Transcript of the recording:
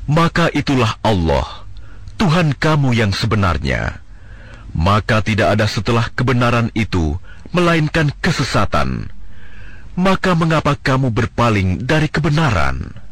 maka itulah Allah, Tuhan kamu yang sebenarnya. Maka tidak ada setelah kebenaran itu, melainkan kesesatan. Maka mengapa kamu berpaling dari kebenaran?"